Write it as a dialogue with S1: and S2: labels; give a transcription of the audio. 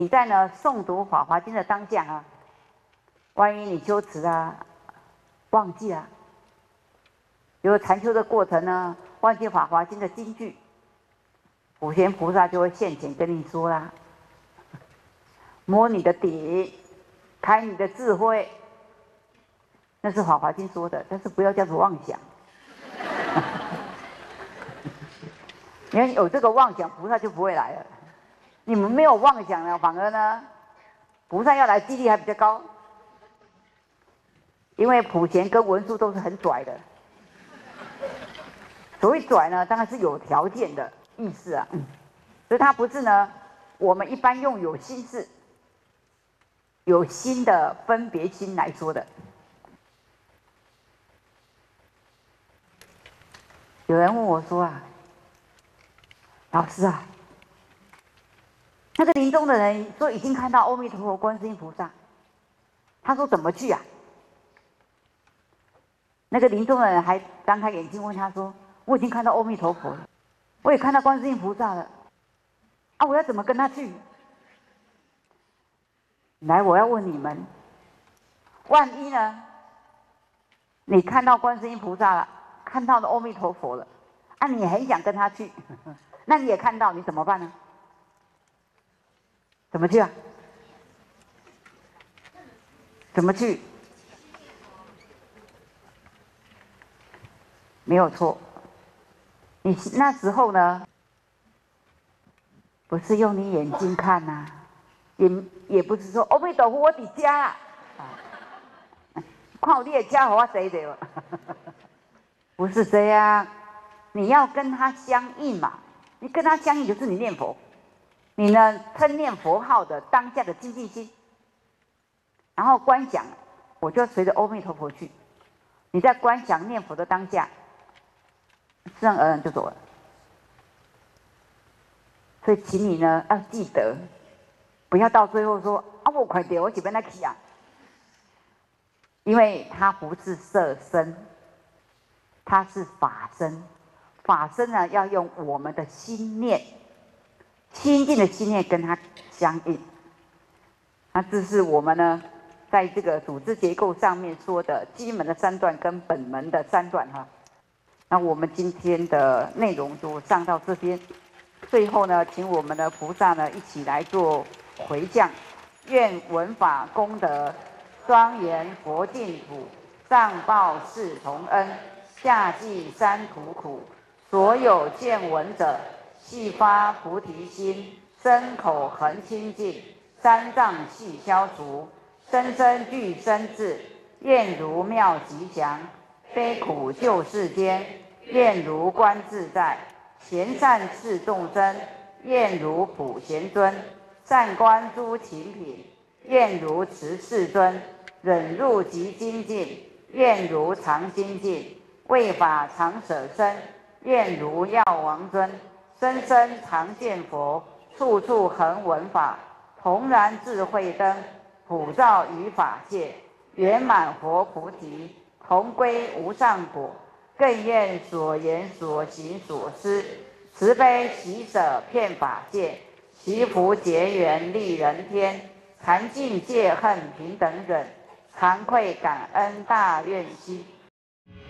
S1: 你在诵读《法华经》的当下啊，万一你修持啊忘记了，有禅修的过程呢，忘记《法华经》的金句，普贤菩萨就会现前跟你说啦，摸你的底，开你的智慧。那是《法华经》说的，但是不要叫做妄想。你看有这个妄想，菩萨就不会来了。你们没有妄想了，反而呢，菩萨要来几率还比较高。因为普贤跟文殊都是很拽的。所谓拽呢，当然是有条件的意思啊。所以它不是呢，我们一般用有心事、有心的分别心来说的。有人问我说啊，老师啊，那个临终的人说已经看到阿弥陀佛、观世音菩萨，他说怎么去啊？那个临终的人还张开眼睛问他说：“我已经看到阿弥陀佛了，我也看到观世音菩萨了，啊，我要怎么跟他去？”来，我要问你们，万一呢？你看到观世音菩萨了，看到了阿弥陀佛了，啊，你很想跟他去，那你也看到，你怎么办呢？怎么去啊？怎么去？没有错。你那时候呢，不是用你眼睛看呐、也不是说阿弥陀佛我在家啦，看你的家和我坐着，不是这样。你要跟他相应嘛，你跟他相应就是你念佛，你呢称念佛号的当下的精进心，然后观想，我就随着阿弥陀佛去。你在观想念佛的当下，自然而然就走了。所以，请你呢要记得，不要到最后说啊，我快点，我这边来去啊，因为它不是色身，它是法身。法身呢，要用我们的心念，清净的心念跟它相应。那这是我们呢，在这个组织结构上面说的基门的三段跟本门的三段哈。那我们今天的内容就上到这边。最后呢，请我们的菩萨呢一起来做回向，愿闻法功德庄严佛净土，上报四重恩，下济三途苦。所有见闻者，悉发菩提心，身口恒清净，三障悉消除，生生具身智，愿如妙吉祥，悲苦救世间，愿如观自在。贤善侍众生，愿如普贤尊；善观诸勤品，愿如慈世尊；忍辱极精进，愿如常精进；为法常舍身，愿如药王尊；生生常见佛，处处恒闻法；同然智慧灯，普照于法界；圆满佛菩提，同归无上果。更愿所言所行所思，慈悲喜舍遍法界，祈福结缘利人天，禅净戒恨平等忍，惭愧感恩大愿心。